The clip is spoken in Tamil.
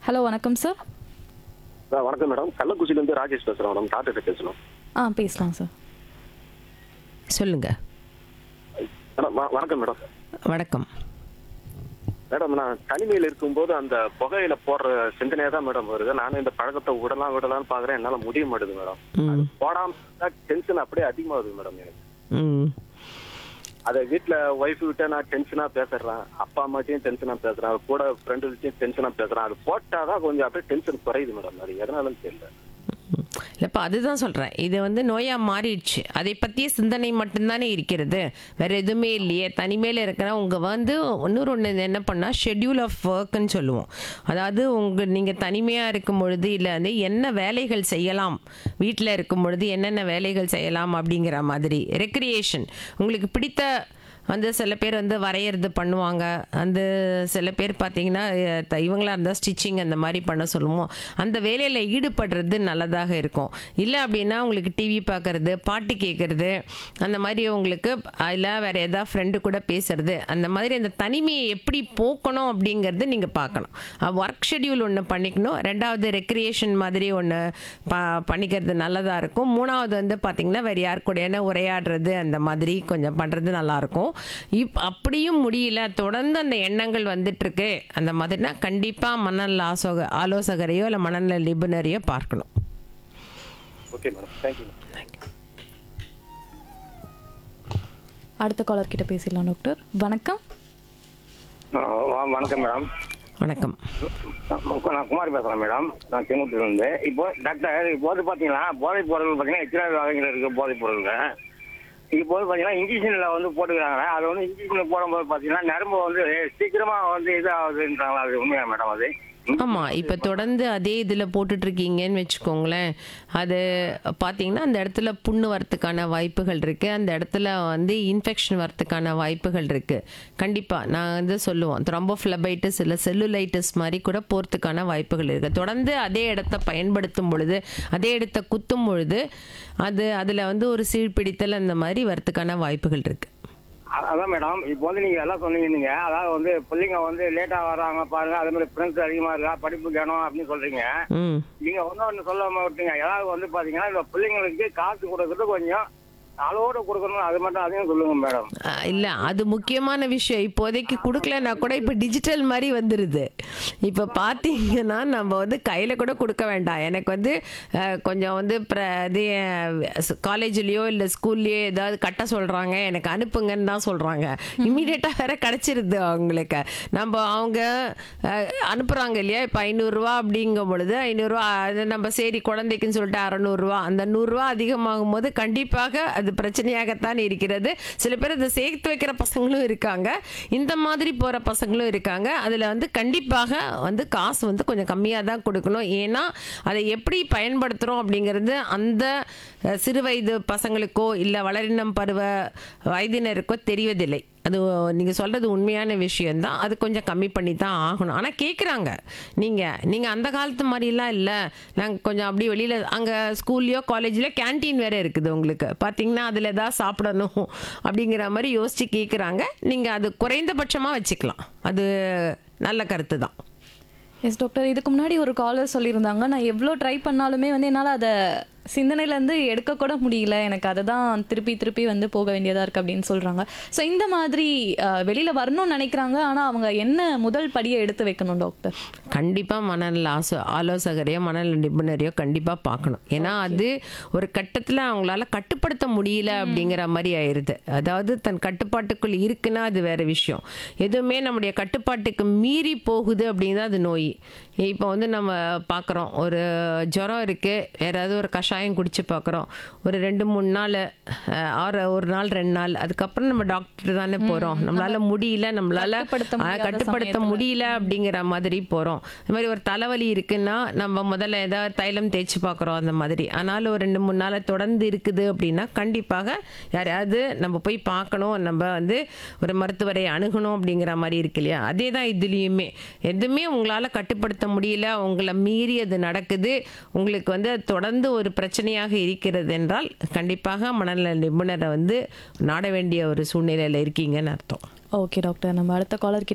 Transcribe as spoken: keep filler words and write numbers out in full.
ஹலோ வணக்கம் சார். ஆ, வணக்கம் மேடம். கள்ளக்குறிச்சியிலேருந்து ராஜேஷ் பேசுகிறேன் மேடம். டாக்டர்கிட்ட பேசணும். ஆ பேசலாம் சார். சொல்லுங்க. மேடம் வ- வணக்கம் மேடம். வணக்கம். மேடம் நான் தனிமையில் இருக்கும்போது அந்த புகையில போடுற சிந்தனையாக தான் மேடம் வருது. நானும் இந்த பழக்கத்தை விடலாம் விடலாம்னு பார்க்குறேன். என்னால் முடிய மாட்டேது மேடம். ம் போடாம டென்ஷன் அப்படியே அதிகமாகுது மேடம் எனக்கு. ம் அதை வீட்டில் ஒய்ஃப் விட்ட நான் டென்ஷனாக பேசுறேன். அப்பா அம்மாட்டையும் டென்ஷனாக பேசுறேன். கூட ஃப்ரெண்டுகிட்டையும் டென்ஷனாக பேசுறேன். அது போட்டாதான் கொஞ்சம் அப்படியே டென்ஷன் குறையுது மேடம். அது எதனாலும் தெரியல. இல்லைப்பா, அதுதான் சொல்கிறேன். இது வந்து நோயாக மாறிடுச்சு. அதை பற்றிய சிந்தனை மட்டும்தானே இருக்கிறது, வேற எதுவுமே இல்லையே. தனிமையில் இருக்கிற உங்கள் வந்து இன்னொரு ஒன்று என்ன பண்ணால் ஷெட்யூல் ஆஃப் ஒர்க்குன்னு சொல்லுவோம். அதாவது உங்கள் நீங்கள் தனிமையாக இருக்கும் பொழுது இல்லை வந்து என்ன வேலைகள் செய்யலாம், வீட்டில் இருக்கும் பொழுது என்னென்ன வேலைகள் செய்யலாம் அப்படிங்கிற மாதிரி ரெக்ரியேஷன். உங்களுக்கு பிடித்த வந்து சில பேர் வந்து வரைகிறது பண்ணுவாங்க. அந்த சில பேர் பார்த்தீங்கன்னா த- இவங்களா இருந்தால் ஸ்டிச்சிங் அந்த மாதிரி பண்ண சொல்லுவோம். அந்த வேலையில் ஈடுபடுறது நல்லதாக இருக்கும். இல்லை அப்படின்னா உங்களுக்கு டிவி பார்க்கறது, பாட்டு கேட்குறது, அந்த மாதிரி உங்களுக்கு இல்லை வேறு ஏதாவது ஃப்ரெண்டு கூட பேசுறது, அந்த மாதிரி அந்த தனிமையை எப்படி போக்கணும் அப்படிங்கிறது நீங்கள் பார்க்கணும். ஒர்க் ஷெட்யூல் ஒன்று பண்ணிக்கணும். ரெண்டாவது ரெக்ரியேஷன் மாதிரி ஒன்று ப பண்ணிக்கிறது நல்லதாக இருக்கும். மூணாவது வந்து பார்த்திங்கன்னா வேறு யார் கூடயான உரையாடுறது அந்த மாதிரி கொஞ்சம் பண்ணுறது நல்லாயிருக்கும். இப் அப்படியும் முடியல, தொடர்ந்து அந்த எண்ணங்கள் வந்துட்டுருக்கு அந்த மாதிரினா கண்டிப்பாக மனநல ஆசோக ஆலோசகரையோ இல்லை மனநல நிபுணரையோ பார்க்கணும். Okay madam. தேங்க்யூ. அடுத்த காலர் கிட்ட பேசிடலாம் டாக்டர். வணக்கம். ஆ, வ- வணக்கம் மேடம். வணக்கம். நான் குமார் பேசுறேன் மேடம். நான் செங்கோட்டிலிருந்து. இப்போ டாக்டர், இப்போ வந்து பார்த்தீங்கன்னா போதைப் பொருள் பார்த்தீங்கன்னா எத்தனை வகைகள் இருக்கு போதைப் பொருள்கள். இப்போ வந்து பார்த்தீங்கன்னா இன்ஜெக்ஷனில் வந்து போட்டுக்கிறாங்க. அது வந்து இன்ஜெக்ஷனில் போடும்போது பார்த்தீங்கன்னா நரம்பு வந்து சீக்கிரமாக வந்து இதாகுதுன்றாங்களா? அது உண்மையா மேடம்? அது ஆமாம், இப்போ தொடர்ந்து அதே இதில் போட்டுட்ருக்கீங்கன்னு வச்சுக்கோங்களேன். அது பார்த்தீங்கன்னா அந்த இடத்துல புண்ணு வரத்துக்கான வாய்ப்புகள் இருக்குது. அந்த இடத்துல வந்து இன்ஃபெக்ஷன் வரத்துக்கான வாய்ப்புகள் இருக்குது. கண்டிப்பாக நான் வந்து சொல்லுவோம் த்ரோம்போஃப்ளபைட்டிஸ் இல்லை செல்லுலைட்டிஸ் மாதிரி கூட போகிறதுக்கான வாய்ப்புகள் இருக்குது. தொடர்ந்து அதே இடத்த பயன்படுத்தும் பொழுது, அதே இடத்த குத்தும் பொழுது அது அதில் வந்து ஒரு சீழ்பிடித்தல் அந்த மாதிரி வரத்துக்கான வாய்ப்புகள் இருக்குது. அ- அதான் மேடம். இப்போ வந்து நீங்கள் எல்லாம் சொன்னீங்க. நீங்கள் அதாவது வந்து பிள்ளைங்க வந்து லேட்டாக வர்றாங்க பாருங்க, அதே மாதிரி ஃப்ரெண்ட்ஸ் அதிகமாக இருக்கா, படிப்பு வேணும் அப்படின்னு சொல்கிறீங்க. ம் நீங்கள் ஒன்றும் ஒன்று சொல்ல மாட்டீங்க. ஏதாவது வந்து பார்த்தீங்கன்னா இந்த பிள்ளைங்களுக்கு காசு கொடுக்கறது கொஞ்சம் அளவோடு கொடுக்கணும். அது மட்டும் அதையும் சொல்லுங்க மேடம். இல்லை, அது முக்கியமான விஷயம். இப்போதைக்கு கொடுக்கலன்னா கூட இப்போ டிஜிட்டல் மாதிரி வந்துடுது. இப்போ பார்த்தீங்கன்னா நம்ம வந்து கையில் கூட கொடுக்க வேண்டாம். எனக்கு வந்து அஹ், கொஞ்சம் வந்து ப்ர இது காலேஜ்லேயோ இல்லை ஸ்கூல்லையோ ஏதாவது கட்ட சொல்கிறாங்க, எனக்கு அனுப்புங்கன்னு தான் சொல்கிறாங்க. இமீடியட்டாக வேற கிடச்சிருது அவங்களுக்கு. நம்ம அவங்க அஹ், அனுப்புகிறாங்க இல்லையா. இப்போ ஐநூறுரூவா அப்படிங்கும் பொழுது ஐநூறுரூவா அது நம்ம சரி குழந்தைக்குன்னு சொல்லிட்டு அறநூறுரூவா, அந்த நூறுரூவா அதிகமாகும் போது கண்டிப்பாக அது பிரச்சனையாகத்தான் இருக்கிறது. சில பேர் அதை சேர்த்து வைக்கிற பசங்களும் இருக்காங்க, இந்த மாதிரி போகிற பசங்களும் இருக்காங்க. அதில் வந்து கண்டிப்பாக வந்து காசு வந்து கொஞ்சம் கம்மியாக தான் கொடுக்கணும். ஏன்னா அதை எப்படி பயன்படுத்துகிறோம் அப்படிங்கிறது அந்த அஹ், சிறு வயது பசங்களுக்கோ இல்லை வளரினம் பருவ வயதினருக்கோ தெரிவதில்லை. அது நீங்கள் சொல்கிறது உண்மையான விஷயந்தான். அது கொஞ்சம் கம்மி பண்ணி தான் ஆகணும். ஆனால் கேட்குறாங்க. நீங்கள் நீங்கள் அந்த காலத்து மாதிரிலாம் இல்லை, நாங்கள் கொஞ்சம் அப்படி வெளியில் அங்கே ஸ்கூல்லையோ காலேஜ்லையோ கேன்டீன் வேறு இருக்குது உங்களுக்கு. பார்த்தீங்கன்னா அதில் எதாவது சாப்பிடணும் அப்படிங்கிற மாதிரி யோசித்து கேட்குறாங்க. நீங்கள் அது குறைந்தபட்சமாக வச்சுக்கலாம். அது நல்ல கருத்து தான். எஸ் டாக்டர், இதுக்கு முன்னாடி ஒரு காலர் சொல்லியிருந்தாங்க, நான் எவ்வளோ ட்ரை பண்ணாலுமே வந்து என்னால் அதை சிந்தனையிலேருந்து எடுக்கக்கூட முடியல, எனக்கு அதை தான் திருப்பி திருப்பி வந்து போக வேண்டியதாக இருக்குது அப்படின்னு சொல்கிறாங்க. ஸோ இந்த மாதிரி வெளியில் வரணும்னு நினைக்கிறாங்க, ஆனால் அவங்க என்ன முதல் படியை எடுத்து வைக்கணும் டாக்டர்? கண்டிப்பாக மனநல ஆசோ ஆலோசகரையோ மனநல நிபுணரையோ கண்டிப்பாக பார்க்கணும். ஏன்னா அது ஒரு கட்டத்தில் அவங்களால கட்டுப்படுத்த முடியல அப்படிங்கிற மாதிரி ஆயிடுது. அதாவது தன் கட்டுப்பாட்டுக்குள் இருக்குன்னா அது வேற விஷயம். எதுவுமே நம்முடைய கட்டுப்பாட்டுக்கு மீறி போகுது அப்படின்னா அது நோய். இப்போ வந்து நம்ம பார்க்குறோம், ஒரு ஜுரம் இருக்குது, யாராவது ஒரு கஷாயம் குடிச்சு பார்க்குறோம், ஒரு ரெண்டு மூணு நாள் அஹ், ஆறு ஒரு நாள் ரெண்டு நாள், அதுக்கப்புறம் நம்ம டாக்டர் தானே போகிறோம். நம்மளால முடியல, நம்மளால கட்டுப்படுத்த அஹ், முடியாத கட்டுப்படுத்த சமயத்துல. முடியல அப்படிங்கிற மாதிரி போகிறோம். இந்த மாதிரி ஒரு தலைவலி இருக்குன்னா நம்ம முதல்ல ஏதாவது தைலம் தேய்ச்சி பார்க்குறோம் அந்த மாதிரி. ஆனாலும் ஒரு ரெண்டு மூணு நாள் தொடர்ந்து இருக்குது அப்படின்னா கண்டிப்பாக யாரையாவது நம்ம போய் பார்க்கணும், நம்ம வந்து ஒரு மருத்துவரை அணுகணும் அப்படிங்கிற மாதிரி இருக்கு இல்லையா. அதே தான் இதுலேயுமே. எதுவுமே உங்களால் கட்டுப்படுத்த முடியல, உங்களை மீறி அது நடக்குது, உங்களுக்கு வந்து அது தொடர்ந்து ஒரு பிரச்சனையாக இருக்கிறது என்றால் கண்டிப்பாக மனநல நிபுணரை வந்து நாட வேண்டிய ஒரு சூழ்நிலையில் இருக்கீங்கன்னு அர்த்தம். ஓகே டாக்டர், நம்ம அடுத்த காலர்